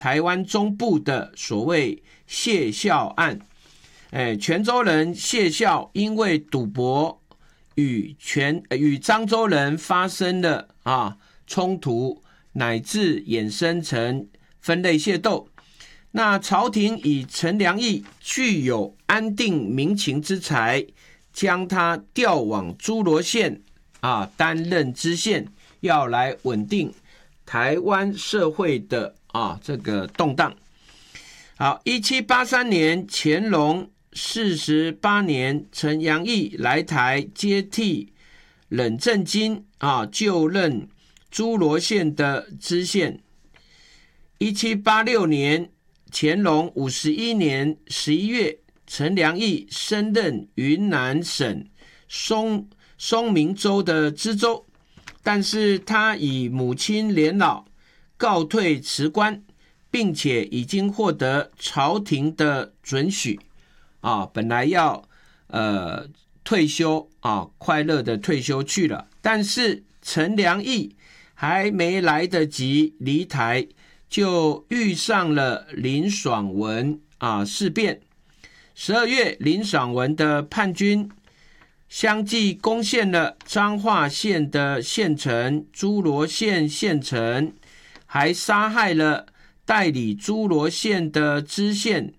台湾中部的所谓谢孝案。泉州人谢孝因为赌博与漳州人发生了冲突，乃至衍生成分类械斗。那朝廷以陈良义具有安定民情之才，将他调往诸罗县担任知县，要来稳定台湾社会的这个动荡。好，1783年乾隆48年，陈良义来台接替冷正金就任诸罗县的知县。1786年乾隆51年11月，陈良义升任云南省松明州的知州，但是他以母亲年老告退辞官，并且已经获得朝廷的准许本来要退休快乐的退休去了，但是陈良义还没来得及离台，就遇上了林爽文事变。12月，林爽文的叛军相继攻陷了彰化县的县城、诸罗县县城，还杀害了代理诸罗县的知县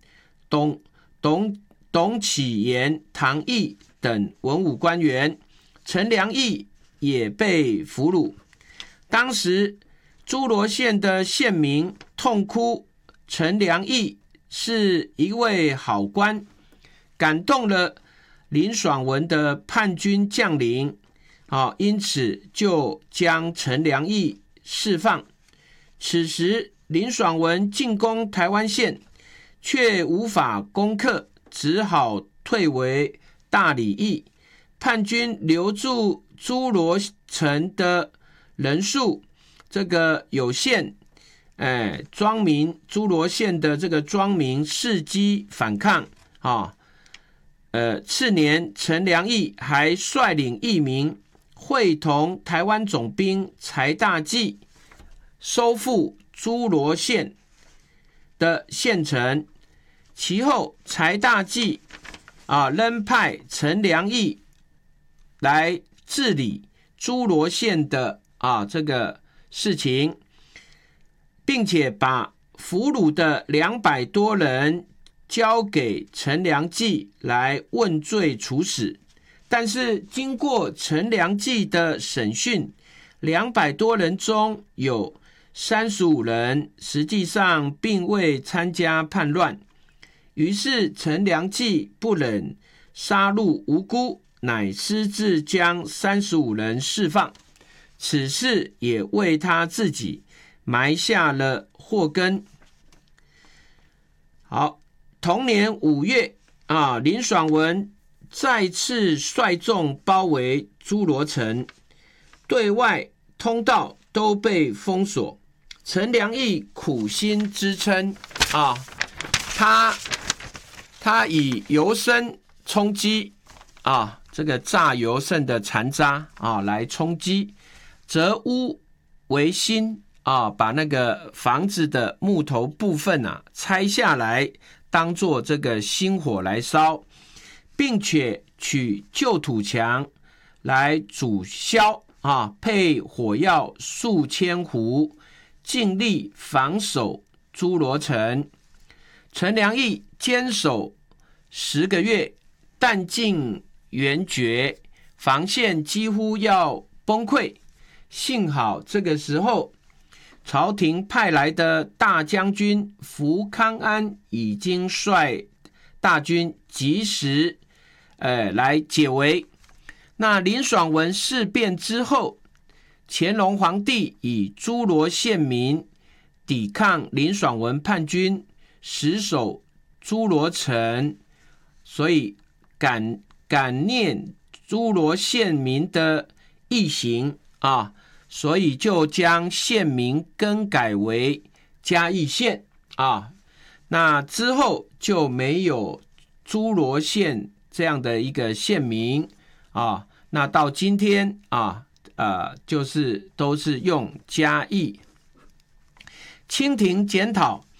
董启言、唐毅等文武官员，陈良义也被俘虏。当时诸罗县的县民痛哭陈良义是一位好官，感动了林爽文的叛军将领因此就将陈良义释放。此时林爽文进攻台湾县，却无法攻克，只好退为大理驿。叛军留住诸罗城的人数这个有限，庄民诸罗县的这个庄民伺机反抗次年陈良义还率领义民会同台湾总兵柴大济收复诸罗县的县城。其后柴大济仍派陈良义来治理诸罗县的这个事情，并且把俘虏的200多人交给陈良济来问罪处死。但是经过陈良济的审讯，200多人中有35人实际上并未参加叛乱，于是陈良济不忍杀戮无辜，乃私自将35人释放。此事也为他自己埋下了祸根。好，同年5月林爽文再次率众包围诸罗城，对外通道都被封锁。陈良义苦心支撑他以油参充饥这个榨油参的残渣来充饥，择屋为新把那个房子的木头部分拆下来当做这个薪火来烧，并且取旧土墙来煮烧配火药数千壶，尽力防守诸罗城。陈良义坚守10个月，弹尽援绝，防线几乎要崩溃。幸好这个时候朝廷派来的大将军福康安已经率大军及时来解围。那林爽文事变之后，乾隆皇帝以诸罗县民抵抗林爽文叛军，死守诸罗城，所以感念诸罗县民的义行所以就将县名更改为嘉义县那之后就没有诸罗县这样的一个县名那到今天就是都是用嘉义。清廷检讨